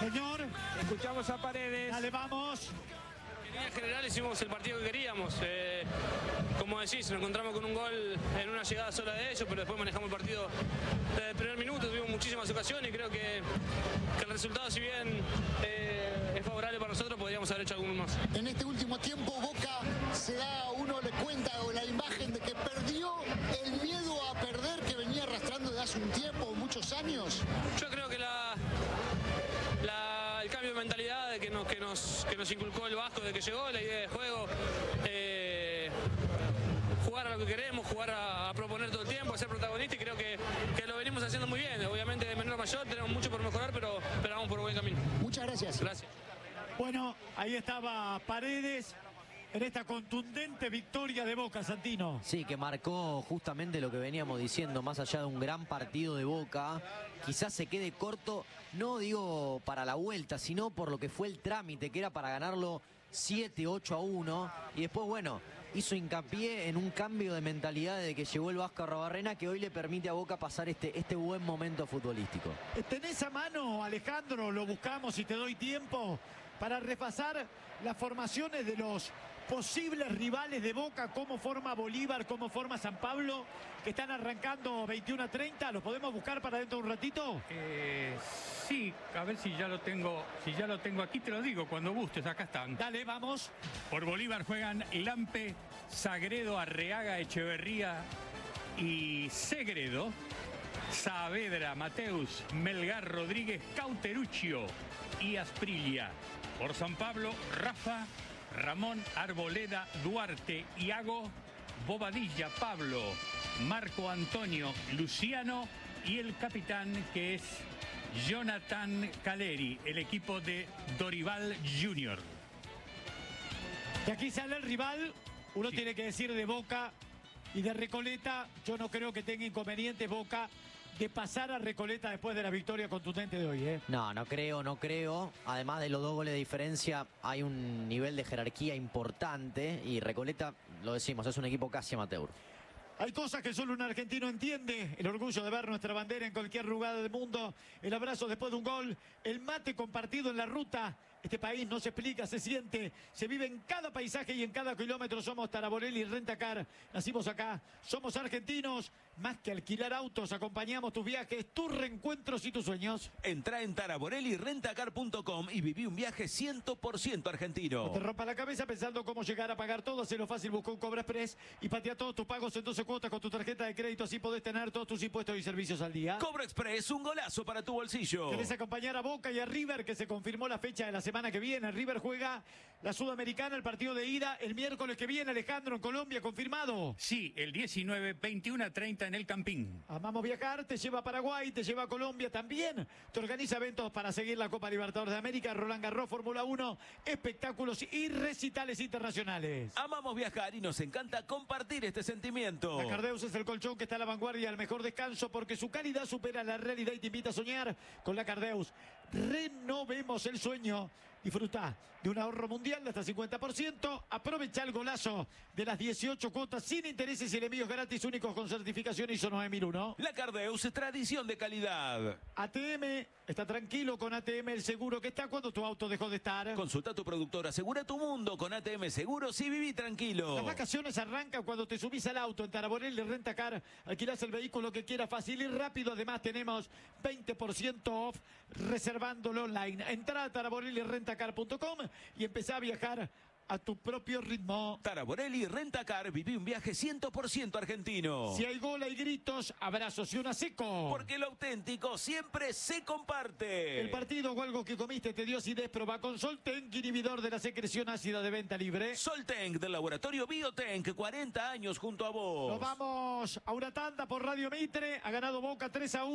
Señor. Escuchamos a Paredes. Dale, vamos. En línea general hicimos el partido que queríamos. Como decís, nos encontramos con un gol en una llegada sola de ellos, pero después manejamos el partido desde el primer minuto. Tuvimos muchísimas ocasiones y creo que el resultado, si bien es favorable para nosotros, podríamos haber hecho algunos más. En este último tiempo Boca se da, uno le cuenta la imagen de que perdió el miedo a perder que venía arrastrando de hace un tiempo, muchos años. Yo creo que el cambio de mentalidad que nos inculcó el Vasco desde que llegó, la idea de juego, jugar a lo que queremos, jugar a proponer todo el tiempo, a ser protagonista, y creo que lo venimos haciendo muy bien. Obviamente de menor a mayor tenemos mucho por mejorar, pero vamos por buen camino. Muchas gracias. Gracias. Bueno, ahí estaba Paredes en esta contundente victoria de Boca, Santino. Sí, que marcó justamente lo que veníamos diciendo, más allá de un gran partido de Boca, quizás se quede corto, no digo para la vuelta, sino por lo que fue el trámite, que era para ganarlo 7-8-1, y después, bueno, hizo hincapié en un cambio de mentalidad desde que llegó el Vasco Arrobarrena, que hoy le permite a Boca pasar este buen momento futbolístico. ¿Tenés a mano, Alejandro? Lo buscamos y te doy tiempo para repasar las formaciones de los posibles rivales de Boca, cómo forma Bolívar, cómo forma San Pablo, que están arrancando 21-30. ¿Los podemos buscar para dentro de un ratito? Sí, a ver si ya lo tengo aquí, te lo digo, cuando gustes, acá están. Dale, vamos. Por Bolívar juegan Lampe, Sagredo, Arreaga, Echeverría y Segredo, Saavedra, Mateus, Melgar, Rodríguez, Cauteruccio y Asprilla. Por San Pablo, Rafa, Ramón, Arboleda, Duarte, Iago, Bobadilla, Pablo, Marco Antonio, Luciano y el capitán, que es Jonathan Caleri, el equipo de Dorival Junior. Y aquí sale el rival. Uno tiene que decir de Boca y de Recoleta. Yo no creo que tenga inconvenientes Boca de pasar a Recoleta después de la victoria contundente de hoy, ¿eh? No creo. Además de los 2 goles de diferencia, hay un nivel de jerarquía importante y Recoleta, lo decimos, es un equipo casi amateur. Hay cosas que solo un argentino entiende. El orgullo de ver nuestra bandera en cualquier lugar del mundo. El abrazo después de un gol. El mate compartido en la ruta. Este país no se explica, se siente. Se vive en cada paisaje y en cada kilómetro. Somos Taraborelli Rentacar. Nacimos acá. Somos argentinos. Más que alquilar autos, acompañamos tus viajes, tus reencuentros y tus sueños. Entrá en taraborellirentacar.com y viví un viaje 100% argentino. No te rompa la cabeza pensando cómo llegar a pagar todo. Hacelo fácil, busca un Cobra Express y patea todos tus pagos en 12 cuotas con tu tarjeta de crédito. Así podés tener todos tus impuestos y servicios al día. Cobra Express, un golazo para tu bolsillo. ¿Querés acompañar a Boca y a River, que se confirmó la fecha de la semana que viene? River juega la Sudamericana, el partido de ida, el miércoles que viene, Alejandro, en Colombia, confirmado. Sí, el 19, 21-30 en el Campín. Amamos viajar, te lleva a Paraguay, te lleva a Colombia también. Te organiza eventos para seguir la Copa Libertadores de América, Roland Garros, Fórmula 1, espectáculos y recitales internacionales. Amamos viajar y nos encanta compartir este sentimiento. La Cardeus es el colchón que está a la vanguardia al mejor descanso, porque su calidad supera la realidad y te invita a soñar con la Cardeus. Renovemos el sueño. Disfruta de un ahorro mundial de hasta 50%. Aprovecha el golazo de las 18 cuotas sin intereses y el envío gratis, únicos con certificación ISO 9001. La Cardeus es tradición de calidad. ATM, está tranquilo con ATM, el seguro que está cuando tu auto dejó de estar. Consulta a tu productor, asegura tu mundo con ATM Seguros y viví tranquilo. Las vacaciones arrancan cuando te subís al auto. En Taraborelli Rentacar alquilás el vehículo que quieras, fácil y rápido. Además tenemos 20% off reservándolo online. Entrá a taraborellirentacar.com y empezá a viajar a tu propio ritmo. Taraborelli Rentacar, viví un viaje 100% argentino. Si hay gol, hay gritos, abrazos y una seco. Porque lo auténtico siempre se comparte. El partido o algo que comiste te dio acidez, proba con Soltenc, inhibidor de la secreción ácida de venta libre. Soltenc, del laboratorio Biotenc, 40 años junto a vos. Nos vamos a una tanda por Radio Mitre. Ha ganado Boca 3-1.